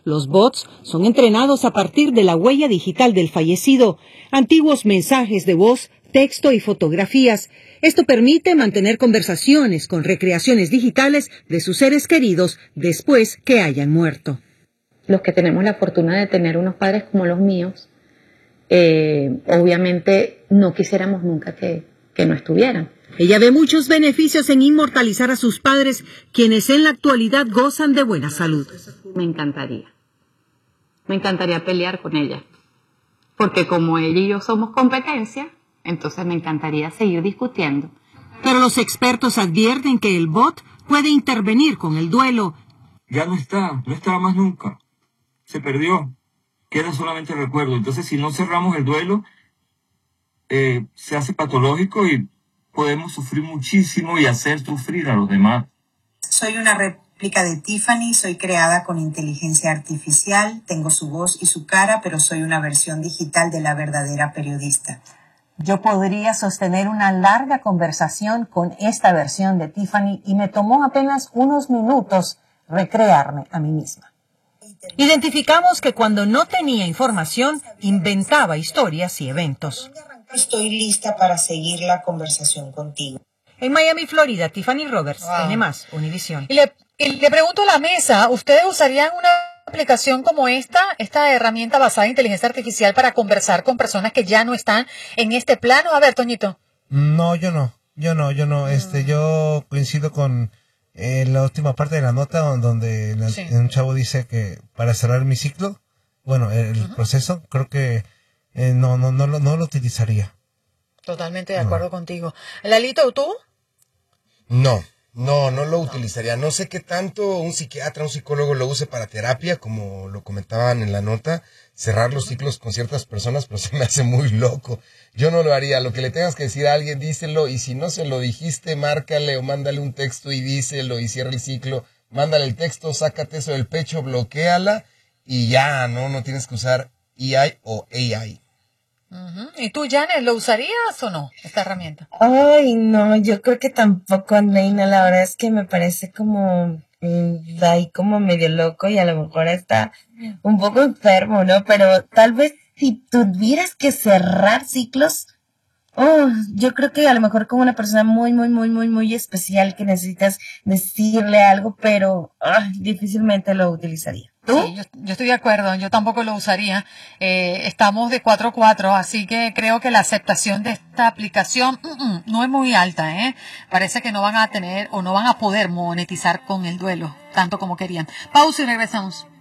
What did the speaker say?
Los bots son entrenados a partir de la huella digital del fallecido, antiguos mensajes de voz, texto y fotografías. Esto permite mantener conversaciones con recreaciones digitales de sus seres queridos después que hayan muerto. Los que tenemos la fortuna de tener unos padres como los míos, obviamente no quisiéramos nunca que no estuvieran. Ella ve muchos beneficios en inmortalizar a sus padres, quienes en la actualidad gozan de buena salud. Me encantaría pelear con ella, porque como ella y yo somos competencia, entonces me encantaría seguir discutiendo. Pero los expertos advierten que el bot puede intervenir con el duelo. Ya no estará más nunca. Se perdió. Queda solamente el recuerdo. Entonces, si no cerramos el duelo, se hace patológico y podemos sufrir muchísimo y hacer sufrir a los demás. Soy una réplica de Tiffany, soy creada con inteligencia artificial, tengo su voz y su cara, pero soy una versión digital de la verdadera periodista. Yo podría sostener una larga conversación con esta versión de Tiffany y me tomó apenas unos minutos recrearme a mí misma. Identificamos que cuando no tenía información, inventaba historias y eventos. Estoy lista para seguir la conversación contigo. En Miami, Florida, Tiffany Roberts, N+, Univisión. Y le pregunto a la mesa, ¿ustedes usarían una aplicación como esta herramienta basada en inteligencia artificial para conversar con personas que ya no están en este plano? A ver, Toñito. No, yo no. Yo coincido con la última parte de la nota donde un chavo dice que para cerrar mi ciclo, el proceso, creo que no lo utilizaría. Totalmente de acuerdo contigo. Lalito, ¿tú? No lo utilizaría. No sé qué tanto un psiquiatra, un psicólogo lo use para terapia, como lo comentaban en la nota, cerrar los ciclos con ciertas personas, pero se me hace muy loco. Yo no lo haría. Lo que le tengas que decir a alguien, díselo, y si no se lo dijiste, márcale o mándale un texto y díselo y cierra el ciclo. Mándale el texto, sácate eso del pecho, bloquéala y ya, no tienes que usar EI o AI. ¿Y tú, Janet, lo usarías o no, esta herramienta? Ay, no, yo creo que tampoco, Neina. La verdad es que me parece como ahí como medio loco y a lo mejor está un poco enfermo, ¿no? Pero tal vez si tuvieras que cerrar ciclos, yo creo que a lo mejor con una persona muy, muy, muy, muy, muy especial que necesitas decirle algo, pero difícilmente lo utilizaría. ¿Tú? Sí, yo estoy de acuerdo, yo tampoco lo usaría. Estamos de 4-4, así que creo que la aceptación de esta aplicación no es muy alta, Parece que no van a tener o no van a poder monetizar con el duelo, tanto como querían. Pausa y regresamos.